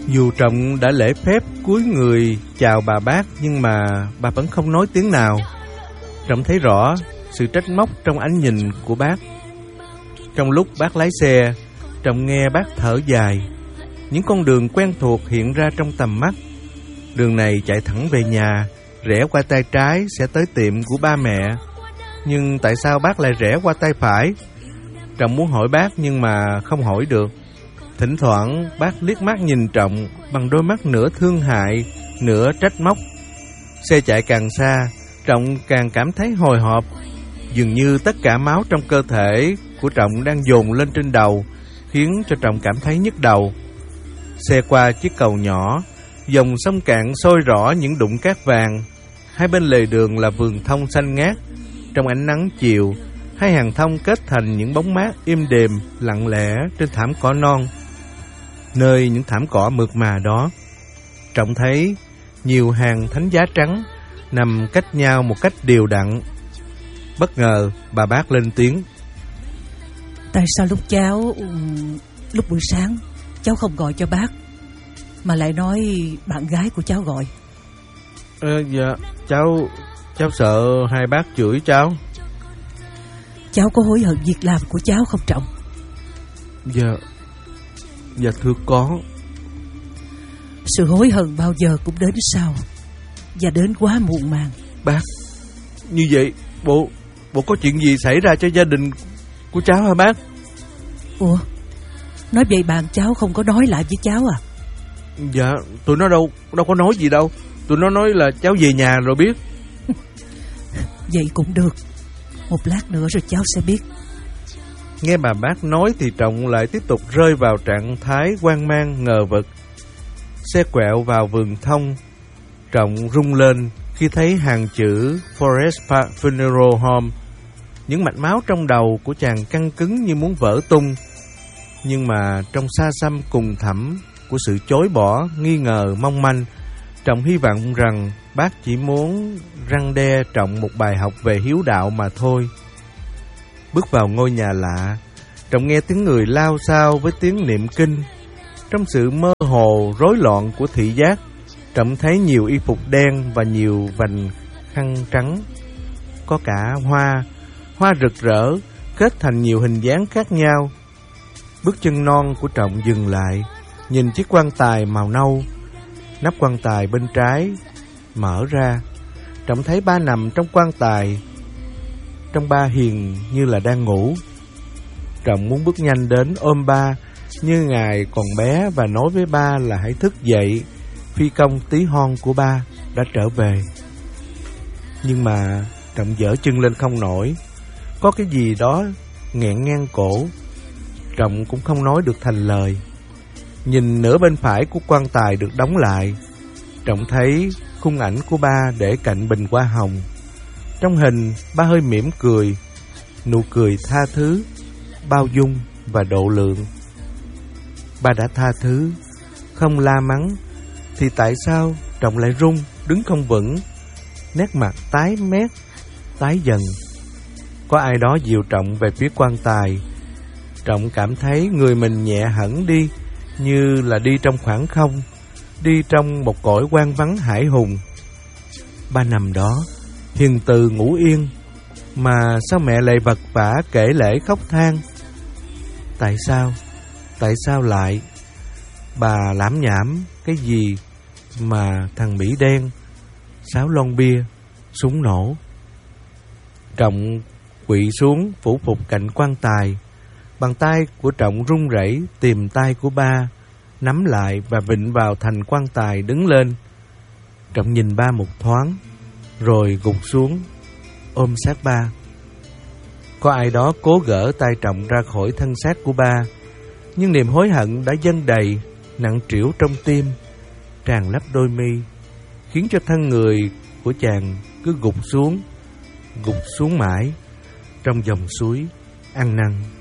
Dù Trọng đã lễ phép cúi người chào bà bác, nhưng mà bà vẫn không nói tiếng nào. Trọng thấy rõ sự trách móc trong ánh nhìn của bác. Trong lúc bác lái xe, Trọng nghe bác thở dài. Những con đường quen thuộc hiện ra trong tầm mắt. Đường này chạy thẳng về nhà, rẽ qua tay trái sẽ tới tiệm của ba mẹ. Nhưng tại sao bác lại rẽ qua tay phải? Trọng muốn hỏi bác nhưng mà không hỏi được. Thỉnh thoảng bác liếc mắt nhìn Trọng bằng đôi mắt nửa thương hại, nửa trách móc. Xe chạy càng xa, Trọng càng cảm thấy hồi hộp. Dường như tất cả máu trong cơ thể của Trọng đang dồn lên trên đầu, khiến cho Trọng cảm thấy nhức đầu. Xe qua chiếc cầu nhỏ, dòng sông cạn sôi rõ những đụng cát vàng. Hai bên lề đường là vườn thông xanh ngát. Trong ánh nắng chiều, hai hàng thông kết thành những bóng mát êm đềm, lặng lẽ trên thảm cỏ non. Nơi những thảm cỏ mượt mà đó, Trọng thấy nhiều hàng thánh giá trắng nằm cách nhau một cách đều đặn. Bất ngờ bà bác lên tiếng: Tại sao lúc buổi sáng cháu không gọi cho bác, mà lại nói bạn gái của cháu gọi? Dạ, cháu sợ hai bác chửi cháu. Cháu có hối hận việc làm của cháu không Trọng? Dạ thưa có. Sự hối hận bao giờ cũng đến sau, và đến quá muộn màng. Bác, như vậy bộ có chuyện gì xảy ra cho gia đình của cháu hả bác? Ủa, nói vậy bạn cháu không có nói lại với cháu à? Dạ, tụi nó đâu có nói gì đâu. Tụi nó nói là cháu về nhà rồi biết. Vậy cũng được, một lát nữa rồi cháu sẽ biết. Nghe bà bác nói thì Trọng lại tiếp tục rơi vào trạng thái hoang mang ngờ vực. Xe quẹo vào vườn thông. Trọng rung lên khi thấy hàng chữ Forest Park Funeral Home. Những mạch máu trong đầu của chàng căng cứng như muốn vỡ tung. Nhưng mà trong xa xăm cùng thẳm của sự chối bỏ, nghi ngờ, mong manh, Trọng hy vọng rằng bác chỉ muốn răn đe Trọng một bài học về hiếu đạo mà thôi. Bước vào ngôi nhà lạ, Trọng nghe tiếng người lao xao với tiếng niệm kinh. Trong sự mơ hồ rối loạn của thị giác, Trọng thấy nhiều y phục đen và nhiều vành khăn trắng. Có cả hoa rực rỡ, kết thành nhiều hình dáng khác nhau. Bước chân non của Trọng dừng lại, nhìn chiếc quan tài màu nâu. Nắp quan tài bên trái mở ra. Trọng thấy ba nằm trong quan tài. Trong ba hiền như là đang ngủ. Trọng muốn bước nhanh đến ôm ba như ngài còn bé và nói với ba là hãy thức dậy, phi công tí hon của ba đã trở về. Nhưng mà Trọng giở chân lên không nổi. Có cái gì đó nghẹn ngang cổ. Trọng cũng không nói được thành lời. Nhìn nửa bên phải của quan tài được đóng lại, Trọng thấy khung ảnh của ba để cạnh bình hoa hồng. Trong hình, ba hơi mỉm cười, nụ cười tha thứ, bao dung và độ lượng. Ba đã tha thứ, không la mắng, thì tại sao Trọng lại run, đứng không vững, nét mặt tái mét, tái dần. Có ai đó dìu Trọng về phía quan tài. Trọng cảm thấy người mình nhẹ hẳn đi, như là đi trong khoảng không, đi trong một cõi hoang vắng hải hùng. Ba nằm đó, hiền từ ngủ yên, mà sao mẹ lại vật vã kể lể khóc than? Tại sao lại? Bà lảm nhảm cái gì mà thằng Mỹ đen, 6 lon bia, súng nổ. Trọng quỵ xuống phủ phục cạnh quan tài. Bàn tay của Trọng run rẩy tìm tay của ba, nắm lại và vịn vào thành quan tài đứng lên. Trọng nhìn ba một thoáng, rồi gục xuống, ôm sát ba. Có ai đó cố gỡ tay Trọng ra khỏi thân xác của ba, nhưng niềm hối hận đã dâng đầy, nặng trĩu trong tim, tràn lấp đôi mi, khiến cho thân người của chàng cứ gục xuống mãi trong dòng suối ăn năn.